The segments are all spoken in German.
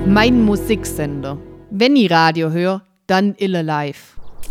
Mein Musiksender. Wenn ich Radio höre, dann Ille live.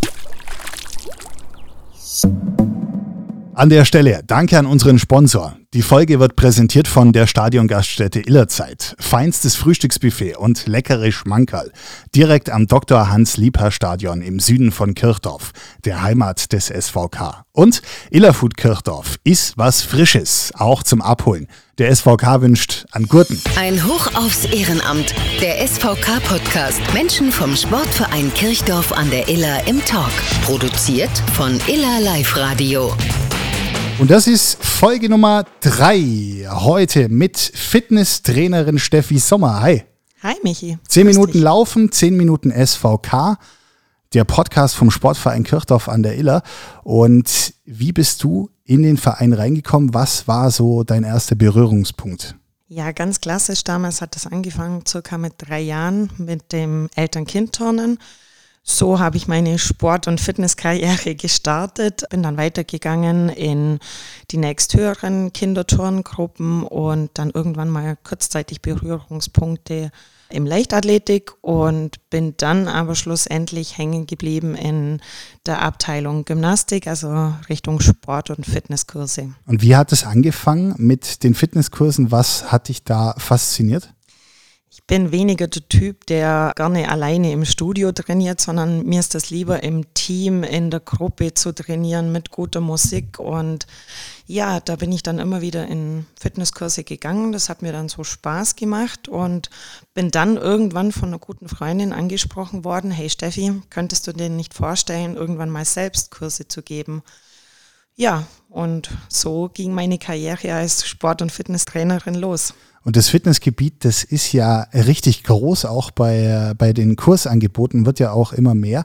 An der Stelle danke an unseren Sponsor. Die Folge wird präsentiert von der Stadiongaststätte Illerzeit. Feinstes Frühstücksbuffet und leckere Schmankerl. Direkt am Dr. Hans-Liebherr-Stadion im Süden von Kirchdorf, der Heimat des SVK. Und Illerfood Kirchdorf ist was Frisches, auch zum Abholen. Der SVK wünscht an Gurten. Ein Hoch aufs Ehrenamt. Der SVK-Podcast. Menschen vom Sportverein Kirchdorf an der Iller im Talk. Produziert von Iller Live Radio. Und das ist Folge Nummer 3. Heute mit Fitnesstrainerin Steffi Sommer. Hi. Hi Michi. 10 Minuten Laufen, 10 Minuten SVK. Der Podcast vom Sportverein Kirchdorf an der Iller. Und wie bist du in den Verein reingekommen? Was war so dein erster Berührungspunkt? Ja, ganz klassisch. Damals hat es angefangen, circa mit 3 Jahren, mit dem Eltern-Kind-Turnen. So habe ich meine Sport- und Fitnesskarriere gestartet, bin dann weitergegangen in die nächsthöheren Kinderturngruppen und dann irgendwann mal kurzzeitig Berührungspunkte im Leichtathletik und bin dann aber schlussendlich hängen geblieben in der Abteilung Gymnastik, also Richtung Sport- und Fitnesskurse. Und wie hat es angefangen mit den Fitnesskursen? Was hat dich da fasziniert? Ich bin weniger der Typ, der gerne alleine im Studio trainiert, sondern mir ist das lieber im Team, in der Gruppe zu trainieren mit guter Musik. Und ja, da bin ich dann immer wieder in Fitnesskurse gegangen. Das hat mir dann so Spaß gemacht und bin dann irgendwann von einer guten Freundin angesprochen worden: Hey Steffi, könntest du dir nicht vorstellen, irgendwann mal selbst Kurse zu geben? Ja, und so ging meine Karriere als Sport- und Fitnesstrainerin los. Und das Fitnessgebiet, das ist ja richtig groß, auch bei den Kursangeboten wird ja auch immer mehr.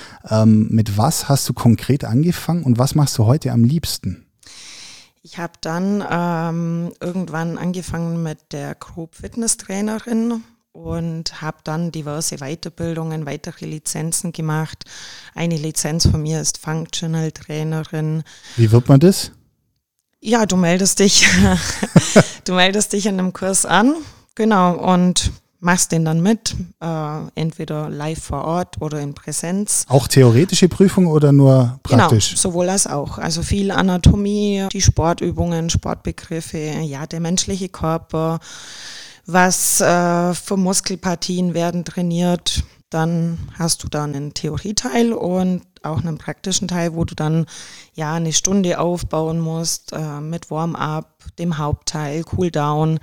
Mit was hast du konkret angefangen und was machst du heute am liebsten? Ich habe dann irgendwann angefangen mit der Group Fitnesstrainerin und habe dann diverse Weiterbildungen, weitere Lizenzen gemacht. Eine Lizenz von mir ist Functional Trainerin. Wie wird man das? Ja, du meldest dich in einem Kurs an, genau, und machst den dann mit, entweder live vor Ort oder in Präsenz. Auch theoretische Prüfung oder nur praktisch? Genau, sowohl als auch. Also viel Anatomie, die Sportübungen, Sportbegriffe, ja, der menschliche Körper, was für Muskelpartien werden trainiert. Dann hast du dann einen Theorieteil und auch einen praktischen Teil, wo du dann ja eine Stunde aufbauen musst mit Warm-up, dem Hauptteil, Cool-Down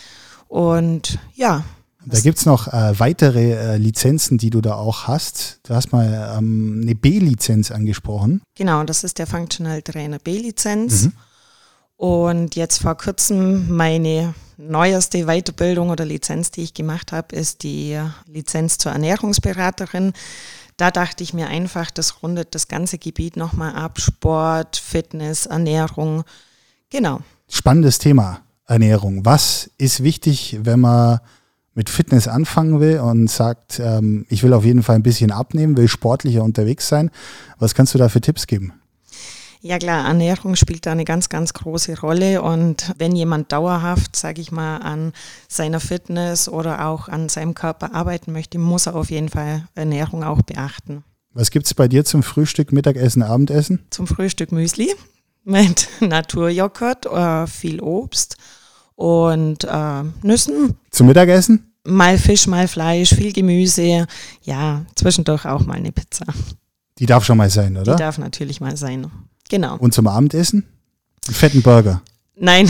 und ja. Da gibt es noch weitere Lizenzen, die du da auch hast. Du hast mal eine B-Lizenz angesprochen. Genau, das ist der Functional Trainer B-Lizenz. Und jetzt vor kurzem meine neueste Weiterbildung oder Lizenz, die ich gemacht habe, ist die Lizenz zur Ernährungsberaterin. Da dachte ich mir einfach, das rundet das ganze Gebiet nochmal ab. Sport, Fitness, Ernährung, genau. Spannendes Thema, Ernährung. Was ist wichtig, wenn man mit Fitness anfangen will und sagt, ich will auf jeden Fall ein bisschen abnehmen, will sportlicher unterwegs sein? Was kannst du da für Tipps geben? Ja klar, Ernährung spielt da eine ganz, ganz große Rolle und wenn jemand dauerhaft, sage ich mal, an seiner Fitness oder auch an seinem Körper arbeiten möchte, muss er auf jeden Fall Ernährung auch beachten. Was gibt es bei dir zum Frühstück, Mittagessen, Abendessen? Zum Frühstück Müsli mit Naturjoghurt, viel Obst und Nüssen. Zum Mittagessen? Mal Fisch, mal Fleisch, viel Gemüse, ja, zwischendurch auch mal eine Pizza. Die darf schon mal sein, oder? Die darf natürlich mal sein. Genau. Und zum Abendessen? Einen fetten Burger? Nein,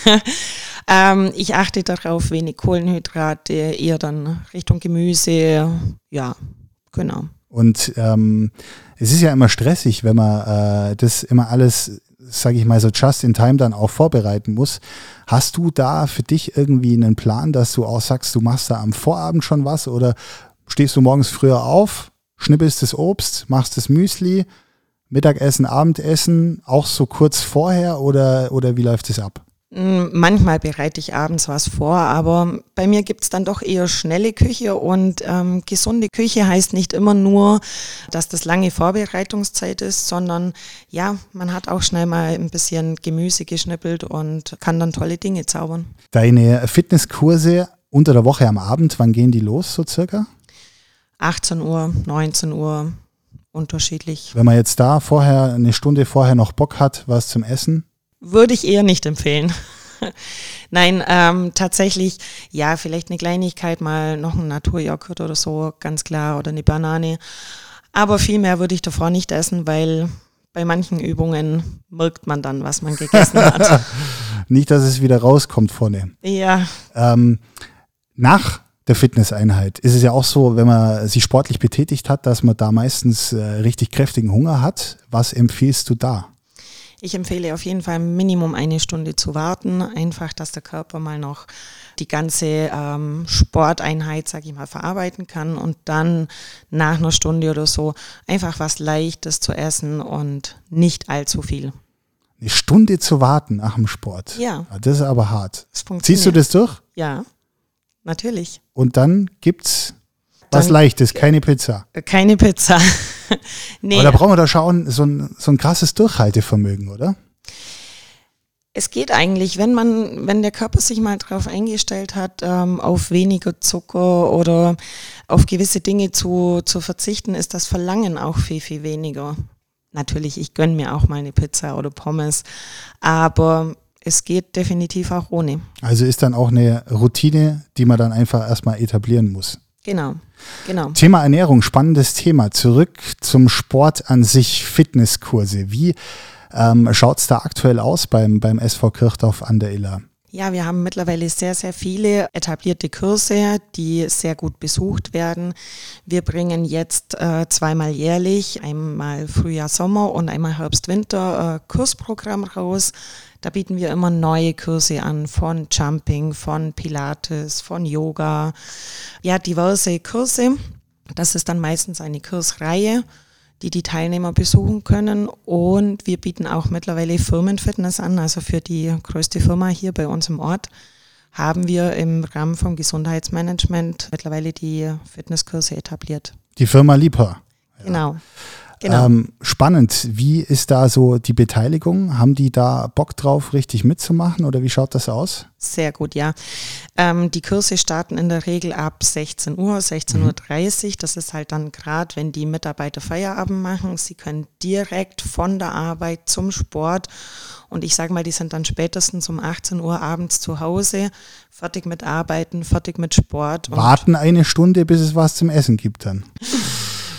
ich achte darauf, wenig Kohlenhydrate, eher dann Richtung Gemüse, ja, genau. Und es ist ja immer stressig, wenn man das immer alles, sage ich mal so just in time dann auch vorbereiten muss. Hast du da für dich irgendwie einen Plan, dass du auch sagst, du machst da am Vorabend schon was oder stehst du morgens früher auf, schnippelst das Obst, machst das Müsli, Mittagessen, Abendessen, auch so kurz vorher oder wie läuft es ab? Manchmal bereite ich abends was vor, aber bei mir gibt es dann doch eher schnelle Küche und gesunde Küche heißt nicht immer nur, dass das lange Vorbereitungszeit ist, sondern ja, man hat auch schnell mal ein bisschen Gemüse geschnippelt und kann dann tolle Dinge zaubern. Deine Fitnesskurse unter der Woche am Abend, wann gehen die los so circa? 18 Uhr, 19 Uhr, unterschiedlich. Wenn man jetzt da eine Stunde vorher noch Bock hat, was zum Essen? Würde ich eher nicht empfehlen. Nein, tatsächlich, ja, vielleicht eine Kleinigkeit, mal noch ein Naturjoghurt oder so, ganz klar, oder eine Banane. Aber viel mehr würde ich davor nicht essen, weil bei manchen Übungen merkt man dann, was man gegessen hat. Nicht, dass es wieder rauskommt vorne. Ja. Nach der Fitnesseinheit ist es ja auch so, wenn man sich sportlich betätigt hat, dass man da meistens richtig kräftigen Hunger hat. Was empfiehlst du da? Ich empfehle auf jeden Fall Minimum 1 Stunde zu warten, einfach, dass der Körper mal noch die ganze Sporteinheit, sage ich mal, verarbeiten kann und dann nach einer Stunde oder so einfach was Leichtes zu essen und nicht allzu viel. Eine Stunde zu warten nach dem Sport? Ja. Das ist aber hart. Das funktioniert. Ziehst du das durch? Ja, natürlich. Und dann gibt's was Leichtes, keine Pizza. Keine Pizza. Nee. Aber da brauchen wir doch schon so ein krasses Durchhaltevermögen, oder? Es geht eigentlich, wenn der Körper sich mal darauf eingestellt hat, auf weniger Zucker oder auf gewisse Dinge zu verzichten, ist das Verlangen auch viel, viel weniger. Natürlich, ich gönne mir auch mal eine Pizza oder Pommes, aber es geht definitiv auch ohne. Also ist dann auch eine Routine, die man dann einfach erstmal etablieren muss. Genau. Thema Ernährung, spannendes Thema. Zurück zum Sport an sich, Fitnesskurse. Wie schaut es da aktuell aus beim SV Kirchdorf an der Iller? Ja, wir haben mittlerweile sehr, sehr viele etablierte Kurse, die sehr gut besucht werden. Wir bringen jetzt 2-mal jährlich, einmal Frühjahr, Sommer und einmal Herbst, Winter Kursprogramm raus. Da bieten wir immer neue Kurse an, von Jumping, von Pilates, von Yoga, ja, diverse Kurse. Das ist dann meistens eine Kursreihe, die Teilnehmer besuchen können, und wir bieten auch mittlerweile Firmenfitness an. Also für die größte Firma hier bei uns im Ort haben wir im Rahmen vom Gesundheitsmanagement mittlerweile die Fitnesskurse etabliert. Die Firma Liebherr. Genau. Spannend. Wie ist da so die Beteiligung? Haben die da Bock drauf, richtig mitzumachen, oder wie schaut das aus? Sehr gut, ja. Die Kurse starten in der Regel ab 16 Uhr, 16.30 Uhr. Das ist halt dann gerade, wenn die Mitarbeiter Feierabend machen. Sie können direkt von der Arbeit zum Sport, und ich sage mal, die sind dann spätestens um 18 Uhr abends zu Hause, fertig mit Arbeiten, fertig mit Sport. Warten eine Stunde, bis es was zum Essen gibt dann.